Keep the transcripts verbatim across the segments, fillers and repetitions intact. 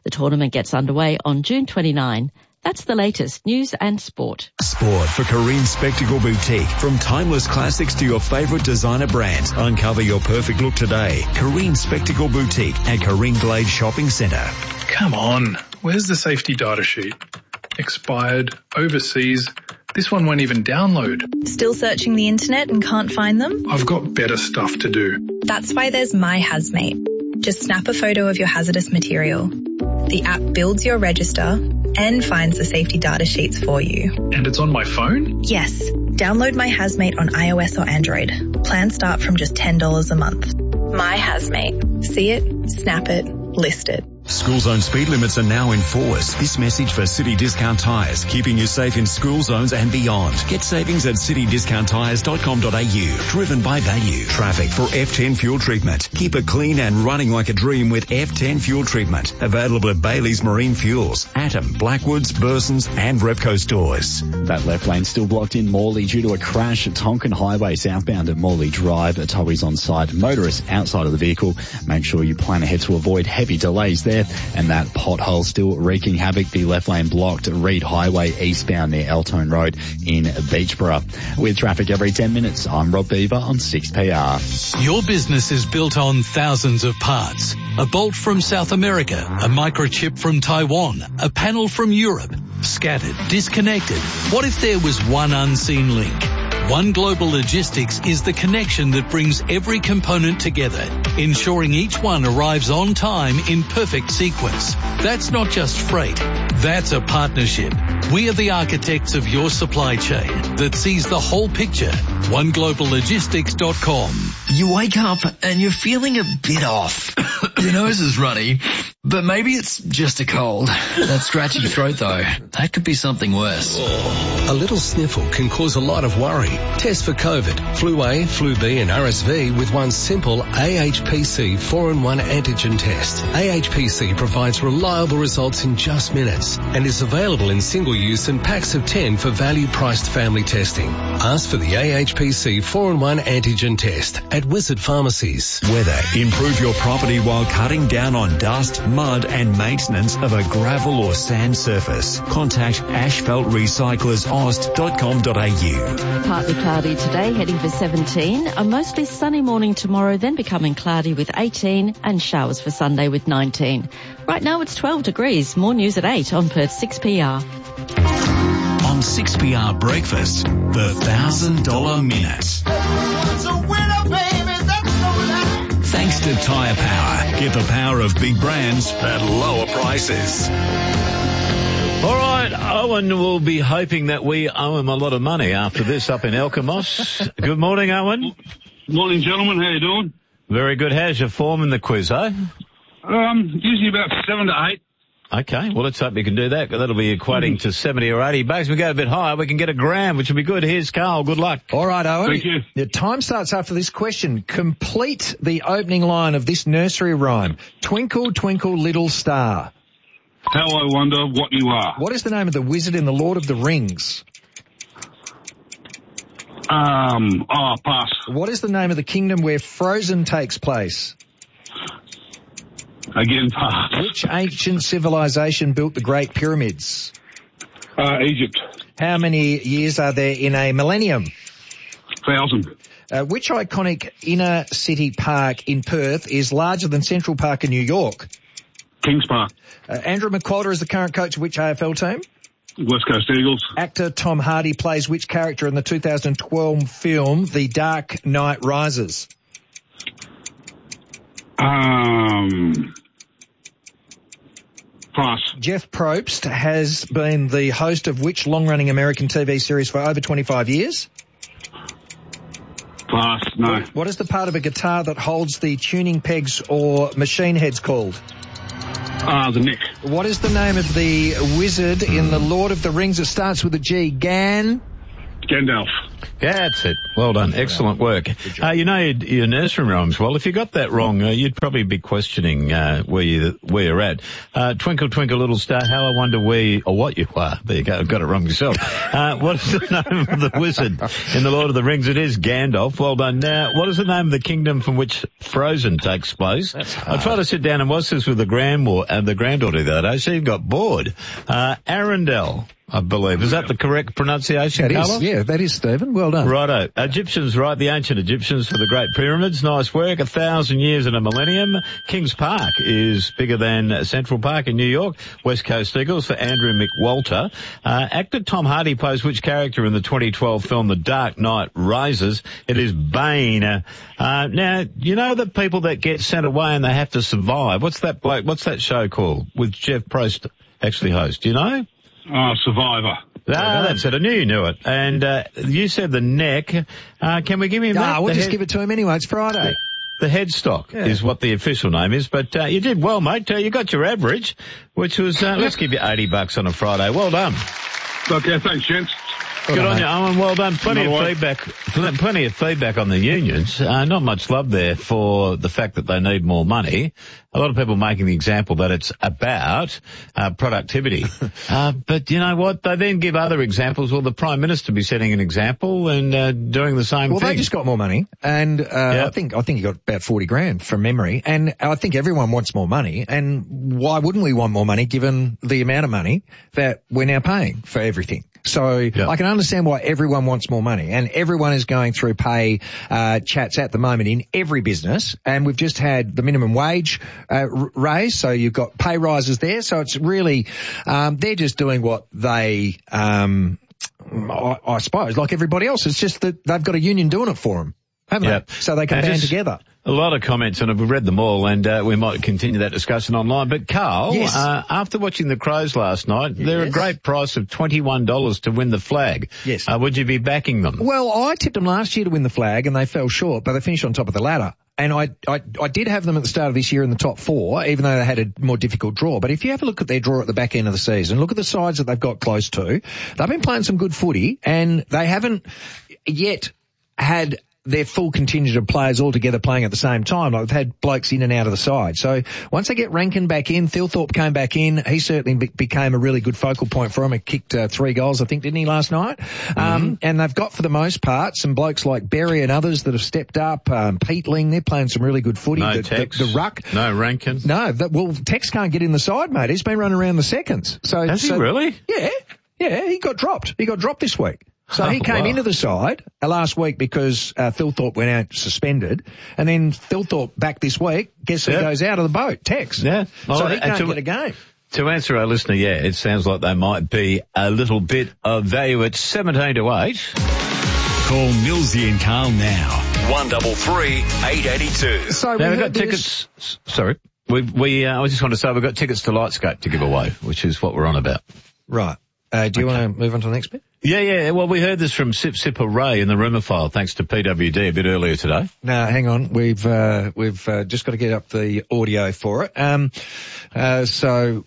The tournament gets underway on June twenty-ninth. That's the latest news and sport. Sport for Kareem Spectacle Boutique. From timeless classics to your favourite designer brands. Uncover your perfect look today. Kareem Spectacle Boutique at Kareem Glade Shopping Centre. Come on, where's the safety data sheet? Expired, overseas. This one won't even download. Still searching the internet and can't find them? I've got better stuff to do. That's why there's My Hazmate. Just snap a photo of your hazardous material. The app builds your register and finds the safety data sheets for you. And it's on my phone? Yes. Download My Hazmate on iOS or Android. Plans start from just ten dollars a month. My Hazmate. See it, snap it, list it. School zone speed limits are now in force. This message for City Discount Tyres, keeping you safe in school zones and beyond. Get savings at city discount tyres dot com dot a u. Driven by value. Traffic for F ten fuel treatment. Keep it clean and running like a dream with F ten fuel treatment. Available at Bailey's Marine Fuels, Atom, Blackwoods, Bursons and Repco stores. That left lane still blocked in Morley due to a crash at Tonkin Highway southbound at Morley Drive. A tow is on site. Motorists outside of the vehicle. Make sure you plan ahead to avoid heavy delays there. And that pothole still wreaking havoc. The left lane blocked at Reed Highway eastbound near Eltone Road in Beachborough. With traffic every ten minutes, I'm Rob Beaver on six P R. Your business is built on thousands of parts. A bolt from South America, a microchip from Taiwan, a panel from Europe. Scattered, disconnected. What if there was one unseen link? One Global Logistics is the connection that brings every component together, ensuring each one arrives on time in perfect sequence. That's not just freight, that's a partnership. We are the architects of your supply chain that sees the whole picture. one global logistics dot com. You wake up and you're feeling a bit off. Your nose is runny, but maybe it's just a cold. That scratchy throat though, that could be something worse. A little sniffle can cause a lot of worry. Test for COVID, flu A, flu B and R S V with one simple A H P C four in one antigen test. A H P C provides reliable results in just minutes and is available in single use and packs of ten for value-priced family testing. Ask for the A H P C four in one antigen test at Wizard Pharmacies. Weather. Improve your property while cutting down on dust, mud and maintenance of a gravel or sand surface. Contact asphalt recyclers ost dot com dot a u. Partly cloudy today, heading for seventeen. A mostly sunny morning tomorrow, then becoming cloudy with eighteen and showers for Sunday with nineteen. Right now it's twelve degrees. More news at eight on Perth six P R. On six P R Breakfast, the one thousand dollars Minute. Thanks to Tyre Power. Get the power of big brands at lower prices. All right, Owen will be hoping that we owe him a lot of money after this up in Elkamos. Good morning, Owen. Morning, gentlemen. How you doing? Very good. How's your form in the quiz, eh? Um, usually about seven to eight. Okay, well, let's hope you can do that. That'll be equating to seventy or eighty bucks. We go a bit higher, we can get a gram, which will be good. Here's Carl. Good luck. All right, Owen. Thank you. Your time starts after this question. Complete the opening line of this nursery rhyme. Twinkle, twinkle, little star. How I wonder what you are. What is the name of the wizard in The Lord of the Rings? Um, oh, pass. What is the name of the kingdom where Frozen takes place? Again, pass. Which ancient civilization built the Great Pyramids? Uh, Egypt. How many years are there in a millennium? Thousand. Uh, which iconic inner city park in Perth is larger than Central Park in New York? Kings Park. Uh, Andrew McQualter is the current coach of which A F L team? West Coast Eagles. Actor Tom Hardy plays which character in the two thousand twelve film The Dark Knight Rises? Um, pass. Jeff Probst has been the host of which long-running American T V series for over twenty-five years? Pass, no. What, what is the part of a guitar that holds the tuning pegs or machine heads called? Ah, uh, the neck. What is the name of the wizard in The Lord of the Rings that starts with a G? Gan? Gandalf. Yeah, that's it. Well done. Excellent work. Uh, you know your, your nursery rhymes well. If you got that wrong, uh, you'd probably be questioning uh, where you where you're at. Uh, twinkle, twinkle, little star, how I wonder where you, or what you are. There you go. I've got it wrong myself. Uh, what is the name of the wizard in the Lord of the Rings? It is Gandalf. Well done. Now, what is the name of the kingdom from which Frozen takes place? I tried to sit down and watch this with the grand uh, the granddaughter the other day. She got bored. Uh, Arendelle, I believe. Is that the correct pronunciation, That Carlos? is, yeah, that is, Stephen. Well done. Righto. Egyptians, right, the ancient Egyptians for the Great Pyramids. Nice work. A thousand years and a millennium. Kings Park is bigger than Central Park in New York. West Coast Eagles for Andrew McWalter. Uh, actor Tom Hardy plays which character in the twenty twelve film The Dark Knight Rises? It is Bane. Uh, uh, now, you know the people that get sent away and they have to survive. What's that bloke, what's that show called with Jeff Prost actually host? Do you know? Oh, Survivor. Ah, that's it. I knew you knew it. And uh, you said the neck. Uh, can we give him that? Ah, we'll The just head- give it to him anyway. It's Friday. The headstock Yeah. is what the official name is. But uh, you did well, mate. Uh, you got your average, which was, uh, let's give you eighty bucks on a Friday. Well done. Okay, thanks, gents. Good on you, Owen. Well done. Plenty Not of away. feedback. pl- Plenty of feedback on the unions. Uh, not much love there for the fact that they need more money. A lot of people making the example that it's about uh, productivity. uh, but you know what? They then give other examples. Well, the Prime Minister be setting an example and uh, doing the same Well, thing. they just got more money, and uh, Yep. I think I think he got about forty grand from memory, and I think everyone wants more money. And why wouldn't we want more money, given the amount of money that we're now paying for everything? So I can understand why everyone wants more money, and everyone is going through pay uh, chats at the moment in every business. And we've just had the minimum wage uh, r- raise, so you've got pay rises there. So it's really um, they're just doing what they, um, I, I suppose, like everybody else. It's just that they've got a union doing it for them, haven't Yep. they? So they can Now, band just together. A lot of comments, and we've read them all, and uh, we might continue that discussion online. But Carl, Yes. uh, after watching the Crows last night, they're a Yes. great price of twenty-one dollars to win the flag. Yes. Uh, would you be backing them? Well, I tipped them last year to win the flag, and they fell short, but they finished on top of the ladder. And I, I, I did have them at the start of this year in the top four, even though they had a more difficult draw. But if you have a look at their draw at the back end of the season, look at the sides that they've got close to, they've been playing some good footy, and they haven't yet had their full contingent of players all together playing at the same time. Like, they've had blokes in and out of the side. So once they get Rankin back in, Thilthorpe came back in. He certainly be- became a really good focal point for them. He kicked uh, three goals, I think, didn't he, last night? Um, and they've got, for the most part, some blokes like Berry and others that have stepped up. Um, Peatling, they're playing some really good footy. No the, Tex. the, the ruck. No Rankin. No, that, well, Tex can't get in the side, mate. He's been running around the seconds. So Has he so- really? Yeah, yeah. He got dropped. He got dropped this week. So he Oh, came wow. into the side uh, last week because uh, Thilthorpe went out suspended, and then Thilthorpe back this week. Guess who Yeah. goes out of the boat? Tex. Yeah. So Well, he and can't to- get a game. To answer our listener, yeah, it sounds like they might be a little bit of value at seventeen to eight. Call Millsy and Carl now. One double three eight eighty two. So Now we we've got heard this- tickets. s- Sorry. We, we, uh, I just want to say we've got tickets to Lightscape to give away, which is what we're on about. Right. Uh, do you want to move on to the next bit? Yeah, yeah. Well, we heard this from Sip Sipper Ray in the rumour file, thanks to P W D a bit earlier today. No, hang on. We've uh, we've uh, just got to get up the audio for it. Um, uh, so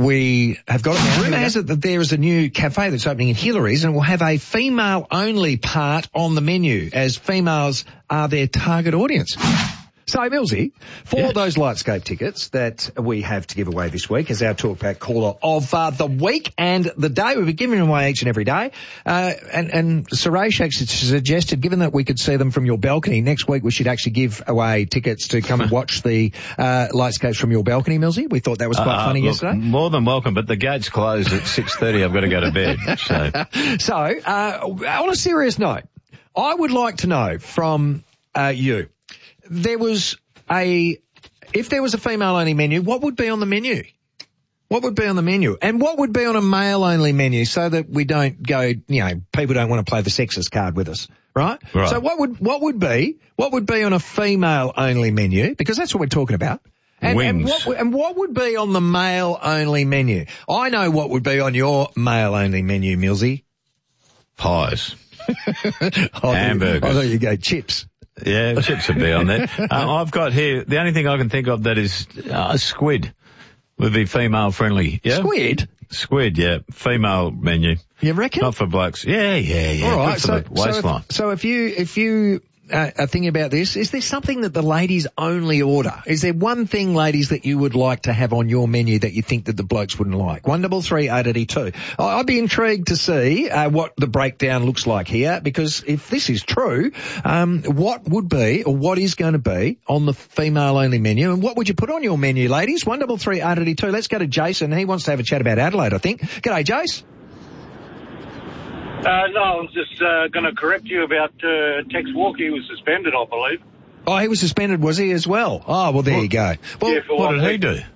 we have got it now. Rumour has it that there is a new cafe that's opening in Hillary's, and will have a female-only part on the menu, as females are their target audience. So, Millsy, for Yeah. those Lightscape tickets that we have to give away this week as our Talkback caller of uh, the week and the day, we'll be giving them away each and every day. Uh, and, and Suresh actually suggested, given that we could see them from your balcony, next week we should actually give away tickets to come and watch the uh, Lightscapes from your balcony, Millsy. We thought that was quite Uh, funny look, yesterday. More than welcome, but the gates close at six thirty. I've got to go to bed. So, So, uh, on a serious note, I would like to know from uh, you, there was a, if there was a female-only menu, what would be on the menu? What would be on the menu? And what would be on a male-only menu, so that we don't go, you know, people don't want to play the sexist card with us, right? Right. So what would, what would be, what would be on a female-only menu? Because that's what we're talking about. And, and, Wings. what, would- and what would be on the male-only menu? I know what would be on your male-only menu, Millsy. pies. Oh, Hamburgers. I thought you go chips. Yeah, chips would be on there. Um, I've got here, the only thing I can think of that is uh, squid would be female friendly. Yeah? Squid? Squid, yeah. Female menu. You reckon? Not for blokes. Yeah, yeah, yeah. All right. Good for So, the waistline. so, if, so if you if you uh, are thinking about this, is there something that the ladies only order? Is there one thing, ladies, that you would like to have on your menu that you think that the blokes wouldn't like? One double three eight eighty two. I'd be intrigued to see uh, what the breakdown looks like here, because if this is true, um, what would be or what is going to be on the female only menu, and what would you put on your menu, ladies? One double three eight eighty two. Let's go to Jason. He wants to have a chat about Adelaide, I think. G'day, Jace. Uh, no, I was just uh, going to correct you about uh, Tex Walker. He was suspended, I believe. Oh, he was suspended, was he, as well? Oh, well, there Well, you go. Well, yeah, for What one did he week. do?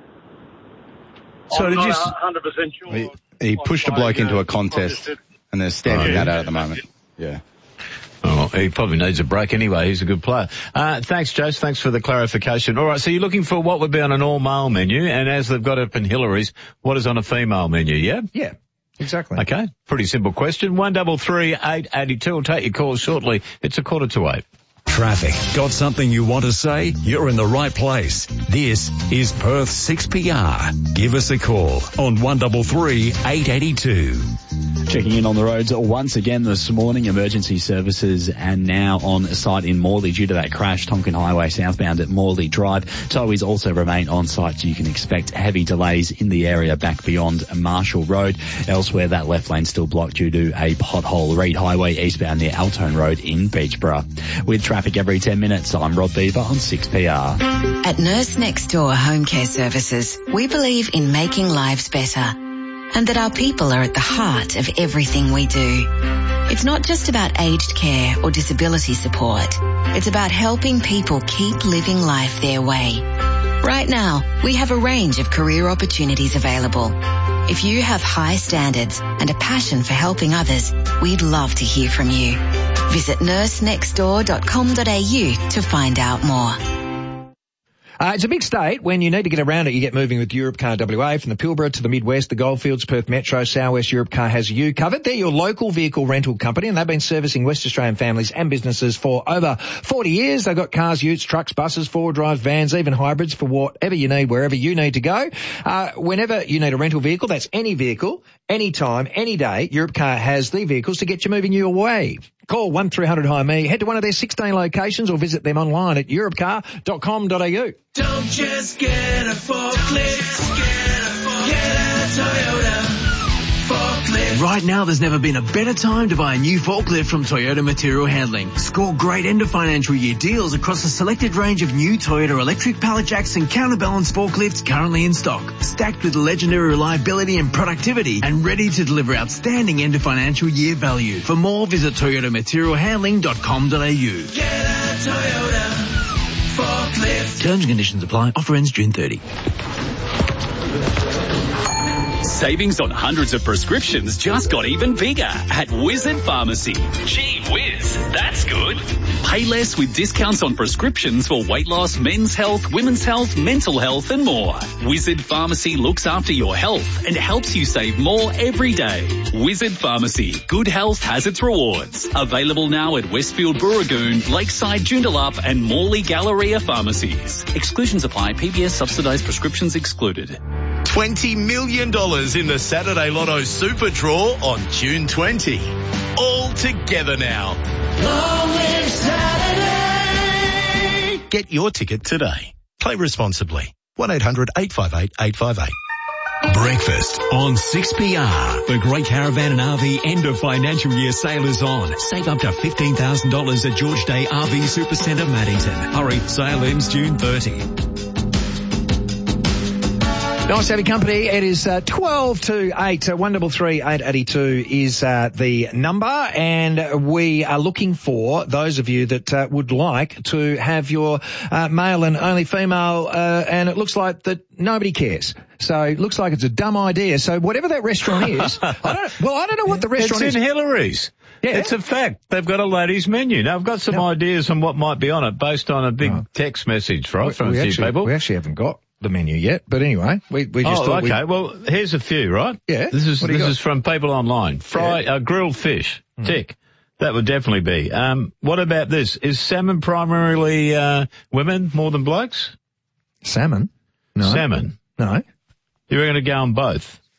So I'm did not you... s- one hundred percent sure. He, he pushed a bloke into a contest, and they're standing Oh, yeah. that out at the moment. Yeah. Oh, he probably needs a break anyway. He's a good player. Uh, thanks, Jose. Thanks for the clarification. All right, so you're looking for what would be on an all-male menu, and as they've got up in Hillary's, what is on a female menu, yeah? Yeah, exactly. Okay, pretty simple question. One double three eight eighty two. We'll take your calls shortly. It's a quarter to eight. Traffic. Got something you want to say? You're in the right place. This is Perth six P R. Give us a call on one double three eight eighty two. Checking in on the roads once again this morning. Emergency services and now on site in Morley due to that crash. Tonkin Highway southbound at Morley Drive. Towies also remain on site, so you can expect heavy delays in the area back beyond Marshall Road. Elsewhere, that left lane still blocked due to a pothole. Reed Highway eastbound near Altone Road in Beachborough. With traffic every ten minutes, I'm Rod Beaver on six P R. At Nurse Next Door Home Care Services, we believe in making lives better, and that our people are at the heart of everything we do. It's not just about aged care or disability support. It's about helping people keep living life their way. Right now, we have a range of career opportunities available. If you have high standards and a passion for helping others, we'd love to hear from you. Visit nurse next door dot com dot a u to find out more. Uh, it's a big state. When you need to get around it, you get moving with Europcar W A. From the Pilbara to the Midwest, the Goldfields, Perth Metro, South West, Europcar has you covered. They're your local vehicle rental company, and they've been servicing West Australian families and businesses for over forty years. They've got cars, utes, trucks, buses, four-wheel drives, vans, even hybrids for whatever you need, wherever you need to go. Uh, whenever you need a rental vehicle, that's any vehicle, anytime, any day, Europcar has the vehicles to get you moving your way. Call one three hundred Hire Me, head to one of their sixteen locations or visit them online at europcar dot com dot a u. Don't just get a forklift, get a Toyota forklift. Right now, there's never been a better time to buy a new forklift from Toyota Material Handling. Score great end of financial year deals across a selected range of new Toyota electric pallet jacks and counterbalance forklifts currently in stock, stacked with legendary reliability and productivity, and ready to deliver outstanding end of financial year value. For more, visit toyota material handling dot com dot a u. Get a Toyota forklift. Terms and conditions apply. Offer ends June thirtieth. Savings on hundreds of prescriptions just got even bigger at Wizard Pharmacy. Gee whiz, that's good. Pay less with discounts on prescriptions for weight loss, men's health, women's health, mental health and more. Wizard Pharmacy looks after your health and helps you save more every day. Wizard Pharmacy. Good health has its rewards. Available now at Westfield Burragoon, Lakeside Joondalup and Morley Galleria Pharmacies. Exclusions apply. P B S subsidised prescriptions excluded. twenty million dollars in the Saturday Lotto Super Draw on June twentieth. All together now. Long live Saturday. Get your ticket today. Play responsibly. one eight hundred eight five eight eight five eight. Breakfast on six P R. The Great Caravan and R V end of financial year sale is on. Save up to fifteen thousand dollars at George Day R V Supercentre Maddington. Hurry, sale ends June thirtieth. Nice to have your company. It is uh, twelve to eight. Uh, one double three eight eighty two is uh, the number, and we are looking for those of you that uh, would like to have your uh, male and only female, uh, and it looks like that nobody cares. So it looks like it's a dumb idea. So whatever that restaurant is, I don't, well, I don't know what the restaurant it's is. It's in Hillary's. Yeah. It's a fact. They've got a ladies' menu. Now, I've got some no. ideas on what might be on it based on a big oh. text message, right, we, from we a few actually, people. We actually haven't got the menu yet, but anyway, we, we just oh, thought okay. we'd... Well, here's a few, right? Yeah. This is, this got? is from people online. Fry, yeah. uh, grilled fish. Mm. Tick. That would definitely be. Um, what about this? Is salmon primarily, uh, women more than blokes? Salmon? No. Salmon? No. You're going to go on both?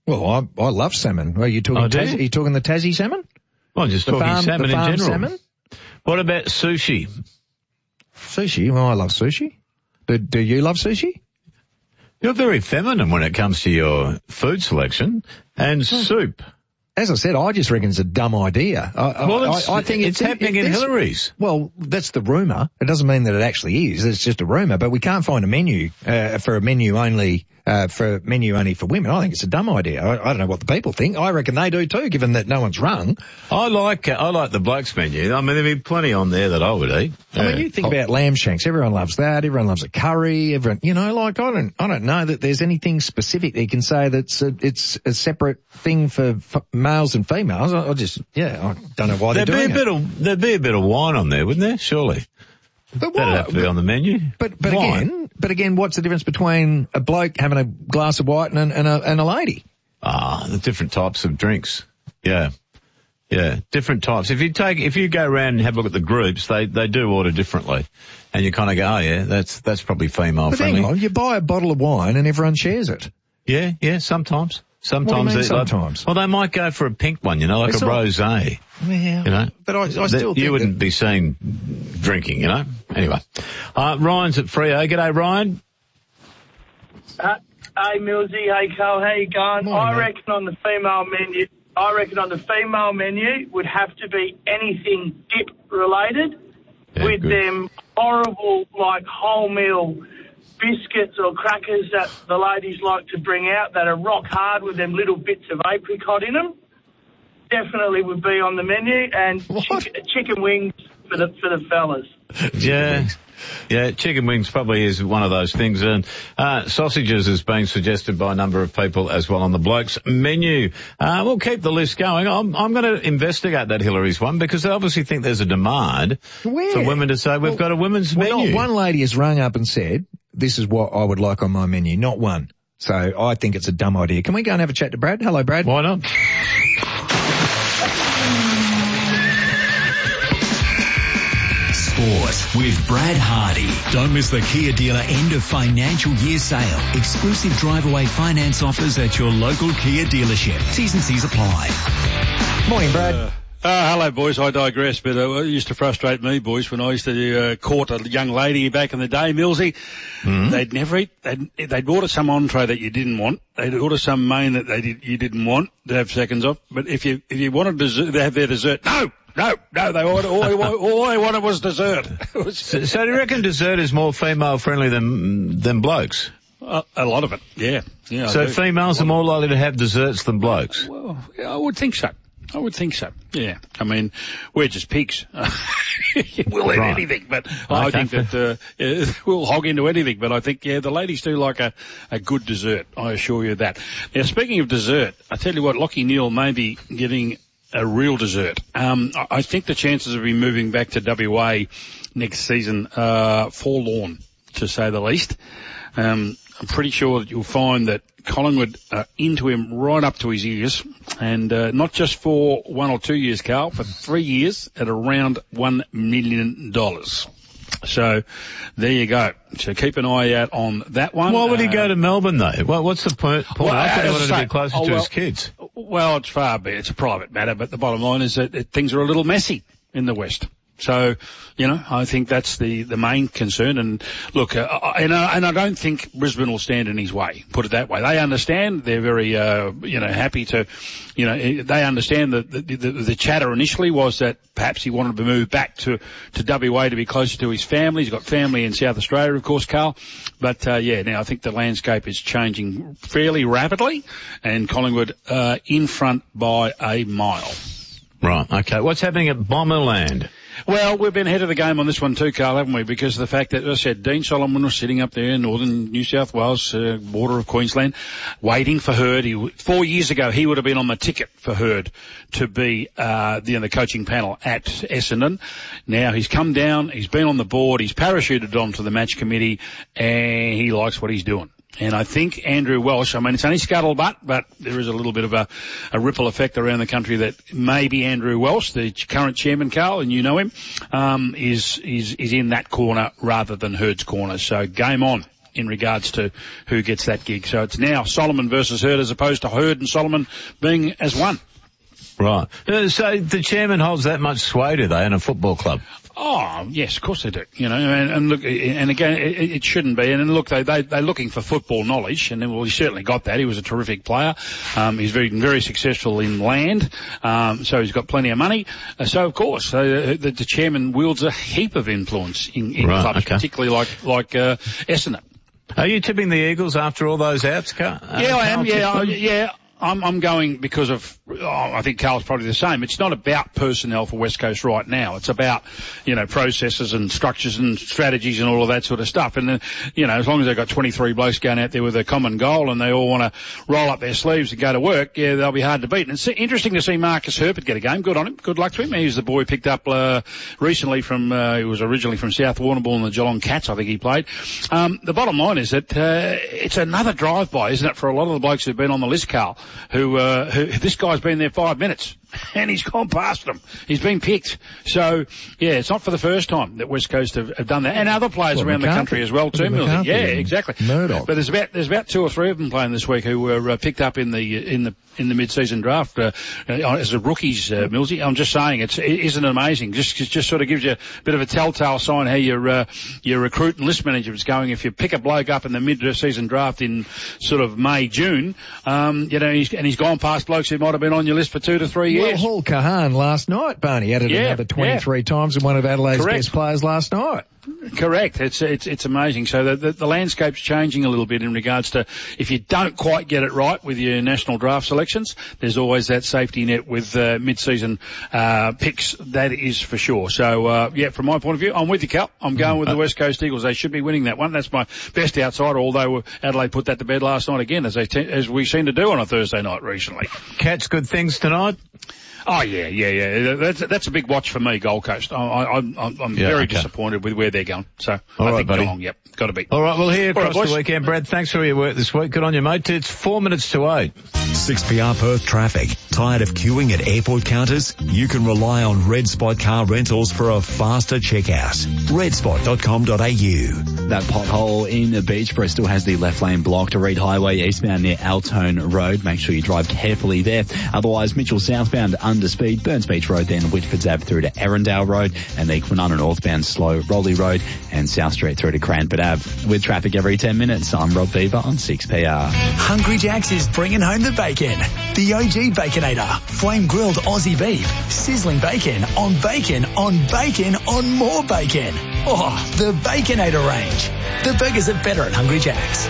Well, I, I love salmon. Are you talking, Oh, do Tas- you? are you talking the Tassie salmon? Well, I'm just The talking farm- salmon the in farm general. salmon? What about sushi? Sushi? Well, I love sushi. Do, do you love sushi? You're very feminine when it comes to your food selection and soup. As I said, I just reckon it's a dumb idea. I, Well, I, it's- I think it's happening in this- Hillary's. Well, that's the rumour. It doesn't mean that it actually is. It's just a rumour. But we can't find a menu uh, for a menu only uh, for a menu only for women. I think it's a dumb idea. I, I don't know what the people think. I reckon they do too, given that no one's rung. I like uh, I like the blokes menu. I mean, there'd be plenty on there that I would eat. I mean, you think about lamb shanks. Everyone loves that. Everyone loves a curry. Everyone, you know, like I don't, I don't know that there's anything specific that you can say that's a, it's a separate thing for f- males and females. I, I just, yeah, I don't know why There'd they're be doing a it. bit of there'd be a bit of wine on there, wouldn't there? Surely. But That'd have to be on the menu. But but Wine. again, but again, what's the difference between a bloke having a glass of white and, a- and a and a lady? Ah, the different types of drinks. Yeah. Yeah, different types. If you take, if you go around and have a look at the groups, they, they do order differently. And you kind of go, oh yeah, that's, that's probably female But friendly. hang on, you buy a bottle of wine and everyone shares it. Yeah, yeah, sometimes. Sometimes. What do you mean they, like- sometimes? well, they might go for a pink one, you know, like It's a not- rosé. Yeah, You know? but I, I That still think you wouldn't that, be seen drinking, you know? Anyway. Uh, Ryan's at Freo. G'day, Ryan. Uh, hey, Millsy. Hey, Carl. How you going? Morning, I mate. reckon on the female menu, I reckon on the female menu would have to be anything dip related Yeah, with good. them horrible, like, wholemeal biscuits or crackers that the ladies like to bring out that are rock hard with them little bits of apricot in them. Definitely would be on the menu, and chick- chicken wings for the for the fellas. Yeah. Yeah, chicken wings probably is one of those things. And uh, sausages is being suggested by a number of people as well on the blokes menu. Uh, we'll keep the list going. I'm, I'm going to investigate that Hillary's one because I obviously think there's a demand Where? for women to say, we've got a women's well, menu. not one lady has rung up and said, this is what I would like on my menu. Not one. So I think it's a dumb idea. Can we go and have a chat to Brad? Hello, Brad. Why not? Sport with Brad Hardy. Don't miss the Kia dealer end of financial year sale. Exclusive drive-away finance offers at your local Kia dealership. T's and C's apply. Morning, Brad. Uh, uh, hello, boys. I digress, but uh, it used to frustrate me, boys, when I used to uh, court a young lady back in the day, Millsy. Mm-hmm. They'd never eat. They'd, they'd order some entree that you didn't want. They'd order some main that they did, you didn't want to have seconds of. But if you if you wanted dessert, they have their dessert. No, no, no. They ordered all, they wa- all they wanted was dessert. It was, So, so do you reckon dessert is more female friendly than than blokes? uh, a lot of it, yeah, yeah. I So do. females are more likely to have desserts than blokes? Well, yeah, I would think so. I would think so. Yeah. I mean, we're just pigs. We'll eat Right. anything, but I Okay. think that uh, uh, we'll hog into anything. But I think, yeah, the ladies do like a, a good dessert. I assure you that. Now, speaking of dessert, I tell you what, Lockie Neal may be getting a real dessert. Um, I, I think the chances of him moving back to W A next season are forlorn, to say the least. Um, I'm pretty sure that you'll find that Collingwood are into him right up to his ears, and uh, not just for one or two years, Carl, for three years at around one million dollars. So there you go. So keep an eye out on that one. Why would he Uh, go to Melbourne though? Well, what's the point? point? Well, I thought he as wanted I to say, be closer oh, to well, his kids. Well, it's far, but it's a private matter, but the bottom line is that it, things are a little messy in the West. So, you know, I think that's the, the main concern. And look, uh, I- and, I, and I don't think Brisbane will stand in his way, put it that way. They understand. They're very, uh, you know, happy to, you know, they understand that the, the, the chatter initially was that perhaps he wanted to move back to, to W A to be closer to his family. He's got family in South Australia, of course, Carl. But, uh, yeah, now I think the landscape is changing fairly rapidly, and Collingwood, uh, in front by a mile. Right, okay. What's happening at Bomberland? Well, we've been ahead of the game on this one too, Carl, haven't we? Because of the fact that, as I said, Dean Solomon was sitting up there in northern New South Wales, uh, border of Queensland, waiting for Hurd. He, four years ago, he would have been on the ticket for Hurd to be uh, the, the coaching panel at Essendon. Now he's come down, he's been on the board, he's parachuted onto the match committee, and he likes what he's doing. And I think Andrew Welsh, I mean, it's only scuttlebutt, but there is a little bit of a, a ripple effect around the country that maybe Andrew Welsh, the current chairman, Carl, and you know him, um, is, is, is in that corner rather than Hurd's corner. So game on in regards to who gets that gig. So it's now Solomon versus Hurd as opposed to Hurd and Solomon being as one. Right. Uh, so the chairman holds that much sway, do they, in a football club? Oh, yes, of course they do. You know, and, and look, and again, it, it shouldn't be. And look, they, they, they're looking for football knowledge, and well, he certainly got that. He was a terrific player. Um, he's very, very successful in land. Um, so he's got plenty of money. Uh, so of course, uh, the, the chairman wields a heap of influence in, in right, clubs, okay. particularly like, like, uh, Essendon. Are you tipping the Eagles after all those outs, Carl? Uh, yeah, I am. Yeah, I, them? yeah. I'm, I'm going because of, oh, I think Carl's probably the same. It's not about personnel for West Coast right now. It's about, you know, processes and structures and strategies and all of that sort of stuff. And then, you know, as long as they've got twenty-three blokes going out there with a common goal and they all want to roll up their sleeves and go to work, yeah, they'll be hard to beat. And it's interesting to see Marcus Herbert get a game. Good on him. Good luck to him. He's the boy picked up, uh, recently from, uh, he was originally from South Warrnambool and the Geelong Cats, I think he played. Um, the bottom line is that, uh, it's another drive-by, isn't it, for a lot of the blokes who've been on the list, Carl, who, uh, Who, this guy's been there five minutes and he's gone past them. He's been picked. So, yeah, it's not for the first time that West Coast have, have done that. And other players well, around McCarthy. the country as well, too, Milton. Yeah, exactly. Murdoch. But there's about, there's about two or three of them playing this week who were uh, picked up in the, in the, in the mid-season draft, uh, as a rookies, uh, Millsy. I'm just saying, it's, it isn't it amazing? Just, just, just sort of gives you a bit of a telltale sign how your, uh, your recruit and list management is going. If you pick a bloke up in the mid-season draft in sort of May, June, um, you know, he's, and he's gone past blokes who might have been on your list for two to three years. Well, Hall Kahan last night, Barney, added yeah, another twenty-three yeah. times and one of Adelaide's Correct. best players last night. Correct. It's it's it's amazing. So the, the the landscape's changing a little bit in regards to if you don't quite get it right with your national draft selections, there's always that safety net with uh, mid-season uh picks. That is for sure. So uh yeah, from my point of view, I'm with you, Cal. I'm going with the West Coast Eagles. They should be winning that one. That's my best outsider. Although Adelaide put that to bed last night again, as they te- as we seem to do on a Thursday night recently. Cats, good things tonight. Oh yeah, yeah, yeah. That's that's a big watch for me, Gold Coast. I, I, I'm I'm yeah, very okay. disappointed with where they're going. So all I right, think buddy. Geelong, yep, got to be. All right, well here across right, the weekend, Brad. Thanks for your work this week. Good on you, mate. It's four minutes to eight. six P R Perth traffic. Tired of queuing at airport counters? You can rely on Red Spot Car Rentals for a faster checkout. red spot dot com dot a u. That pothole in Beachborough still has the left lane blocked to Reed Highway eastbound near Altone Road. Make sure you drive carefully there. Otherwise, Mitchell southbound under speed, Burns Beach Road, then Whitford's Ave through to Erindale Road, and the Kwinana northbound slow Rowley Road and South Street through to Cranford Ave. With traffic every ten minutes, I'm Rob Beaver on six P R. Hungry Jack's is bringing home the bacon. The O G Baconator. Flame grilled Aussie beef. Sizzling bacon on bacon on bacon on more bacon. Oh, the Baconator range. The burgers are better at Hungry Jack's.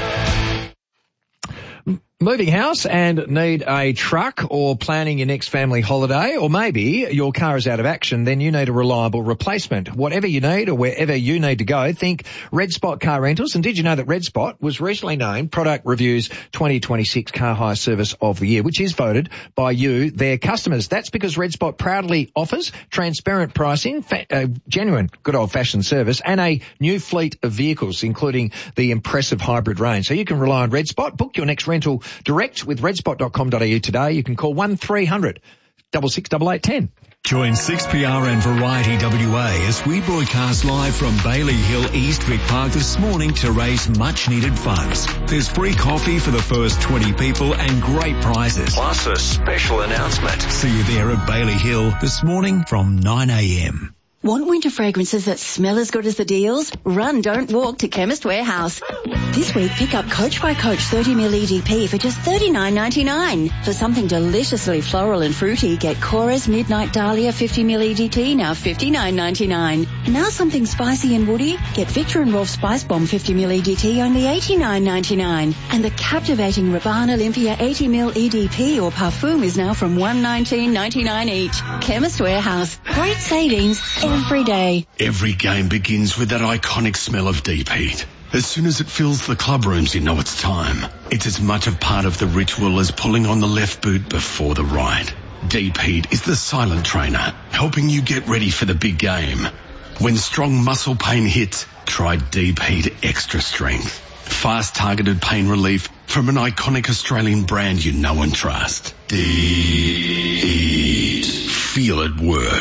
Moving house and need a truck or planning your next family holiday, or maybe your car is out of action, then you need a reliable replacement. Whatever you need or wherever you need to go, think Red Spot Car Rentals. And did you know that Red Spot was recently named Product Review's twenty twenty-six Car Hire Service of the Year, which is voted by you, their customers. That's because Red Spot proudly offers transparent pricing, fa- uh, genuine good old-fashioned service, and a new fleet of vehicles, including the impressive hybrid range. So you can rely on Red Spot. Book your next rental direct with red spot dot com dot a u today. You can call one three hundred, six six eight eight one zero. Join six P R and Variety W A as we broadcast live from Bailey Hill East Vic Park this morning to raise much needed funds. There's free coffee for the first twenty people and great prizes. Plus a special announcement. See you there at Bailey Hill this morning from nine a m. Want winter fragrances that smell as good as the deals? Run, don't walk to Chemist Warehouse. This week, pick up Coach by Coach thirty milliliter E D P for just thirty-nine ninety-nine. For something deliciously floral and fruity, get Cora's Midnight Dahlia fifty milliliter E D T, now fifty-nine ninety-nine. Now something spicy and woody, get Victor and Rolf Spice Bomb fifty milliliter E D T, only eighty-nine ninety-nine. And the captivating Rabanne Olympia eighty milliliter E D P or Parfum is now from one nineteen ninety-nine each. Chemist Warehouse. Great savings every day. Every game begins with that iconic smell of deep heat. As soon as it fills the club rooms, you know it's time. It's as much a part of the ritual as pulling on the left boot before the right. Deep Heat is the silent trainer, helping you get ready for the big game. When strong muscle pain hits, try Deep Heat Extra Strength. Fast targeted pain relief from an iconic Australian brand you know and trust. Deep Heat. Feel it work.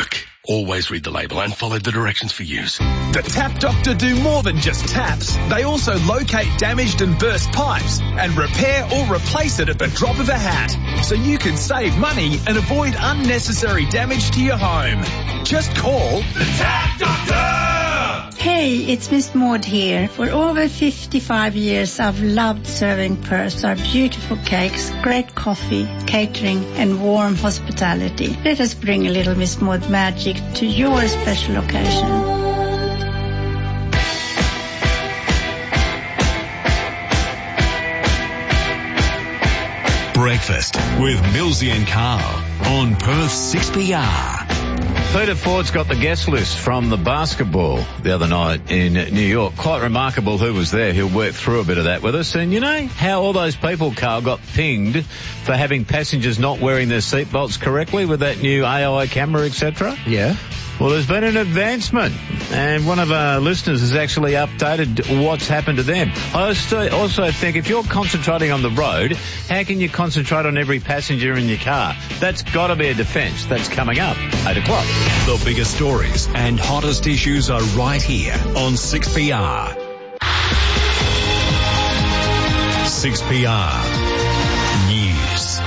Always read the label and follow the directions for use. The Tap Doctor do more than just taps. They also locate damaged and burst pipes and repair or replace it at the drop of a hat. So you can save money and avoid unnecessary damage to your home. Just call the Tap Doctor! Hey, it's Miss Maud here. For over fifty-five years, I've loved serving Perth, our beautiful cakes, great coffee, catering, and warm hospitality. Let us bring a little Miss Maud magic to your special occasion. Breakfast with Millsy and Carl on Perth six P R. Peter Ford's got the guest list from the basketball the other night in New York. Quite remarkable who was there. He'll work through a bit of that with us. And you know how all those people, Carl, got pinged for having passengers not wearing their seatbelts correctly with that new A I camera, et cetera? Yeah. Well, there's been an advancement, and one of our listeners has actually updated what's happened to them. I also think if you're concentrating on the road, how can you concentrate on every passenger in your car? That's got to be a defence. That's coming up, eight o'clock. The biggest stories and hottest issues are right here on six P R. six P R News.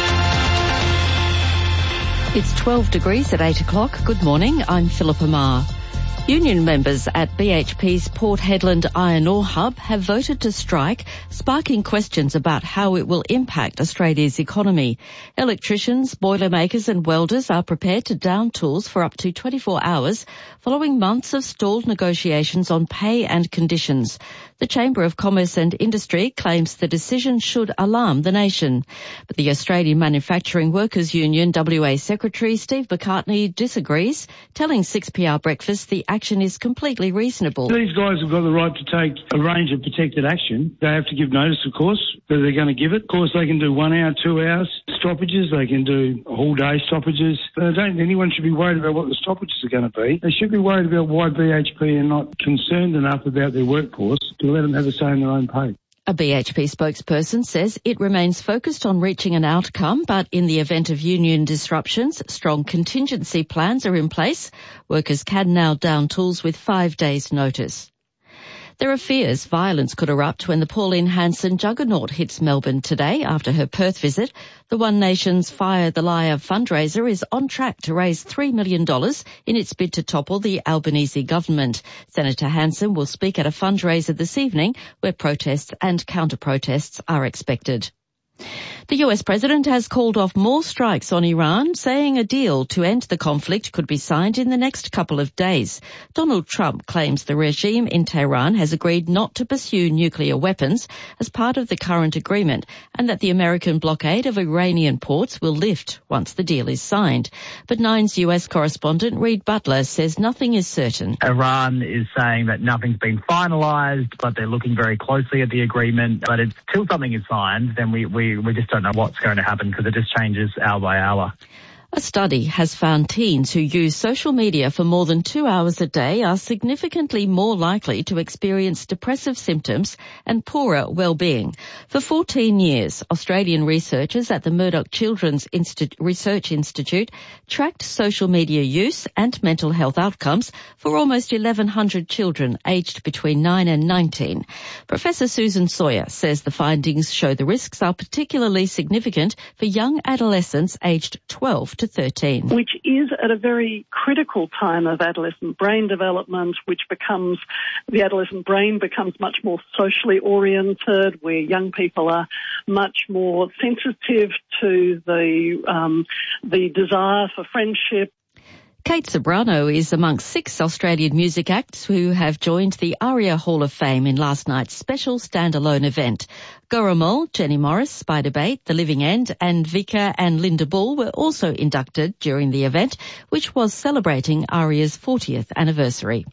It's twelve degrees at eight o'clock. Good morning, I'm Philippa Marr. Union members at B H P's Port Hedland Iron Ore Hub have voted to strike, sparking questions about how it will impact Australia's economy. Electricians, boilermakers and welders are prepared to down tools for up to twenty-four hours following months of stalled negotiations on pay and conditions. The Chamber of Commerce and Industry claims the decision should alarm the nation. But the Australian Manufacturing Workers Union W A Secretary Steve McCartney disagrees, telling six P R Breakfast the action is completely reasonable. These guys have got the right to take a range of protected action. They have to give notice, of course, that they're going to give it. Of course, they can do one hour, two hours stoppages. They can do whole day stoppages. But I don't think anyone should be worried about what the stoppages are going to be. They should be worried about why B H P are not concerned enough about their workforce to let them have a say in their own pay. A B H P spokesperson says it remains focused on reaching an outcome, but in the event of union disruptions, strong contingency plans are in place. Workers can now down tools with five days' notice. There are fears violence could erupt when the Pauline Hanson juggernaut hits Melbourne today after her Perth visit. The One Nation's Fire the Liar fundraiser is on track to raise three million dollars in its bid to topple the Albanese government. Senator Hanson will speak at a fundraiser this evening where protests and counter-protests are expected. The U S president has called off more strikes on Iran, saying a deal to end the conflict could be signed in the next couple of days. Donald Trump claims the regime in Tehran has agreed not to pursue nuclear weapons as part of the current agreement, and that the American blockade of Iranian ports will lift once the deal is signed. But Nine's U S correspondent Reid Butler says nothing is certain. Iran is saying that nothing's been finalised, but they're looking very closely at the agreement. But until something is signed, then we, we, we just don't know what's going to happen because it just changes hour by hour. A study has found teens who use social media for more than two hours a day are significantly more likely to experience depressive symptoms and poorer well-being. For fourteen years, Australian researchers at the Murdoch Children's Insti- Research Institute tracked social media use and mental health outcomes for almost eleven hundred children aged between nine and nineteen. Professor Susan Sawyer says the findings show the risks are particularly significant for young adolescents aged twelve to thirteen. Which is at a very critical time of adolescent brain development, which becomes, the adolescent brain becomes much more socially oriented, where young people are much more sensitive to the, um, the desire for friendship. Kate Sobrano is amongst six Australian music acts who have joined the ARIA Hall of Fame in last night's special standalone event. Goramol, Jenny Morris, Spiderbait, The Living End and Vika and Linda Bull were also inducted during the event, which was celebrating ARIA's fortieth anniversary.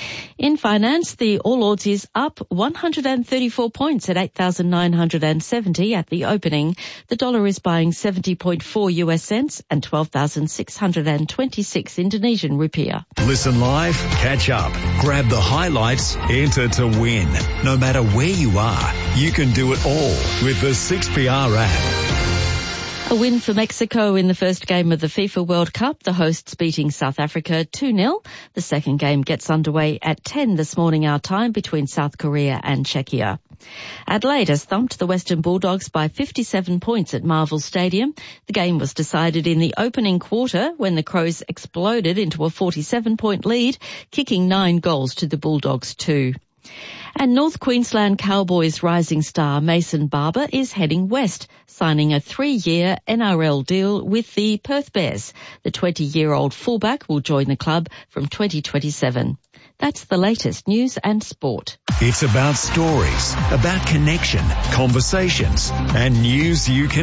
In finance, the All Ords is up one hundred thirty-four points at eight thousand nine hundred seventy at the opening. The dollar is buying seventy point four U S cents and twelve thousand six hundred twenty-six Indonesian rupiah. Listen live, catch up, grab the highlights, enter to win. No matter where you are, you can do it all with the six P R app. A win for Mexico in the first game of the FIFA World Cup, the hosts beating South Africa two nil. The second game gets underway at ten this morning our time between South Korea and Czechia. Adelaide has thumped the Western Bulldogs by fifty-seven points at Marvel Stadium. The game was decided in the opening quarter when the Crows exploded into a forty-seven point lead, kicking nine goals to the Bulldogs two. And North Queensland Cowboys rising star Mason Barber is heading west, signing a three-year N R L deal with the Perth Bears. The twenty-year-old fullback will join the club from twenty twenty-seven. That's the latest news and sport. It's about stories, about connection, conversations, and news you can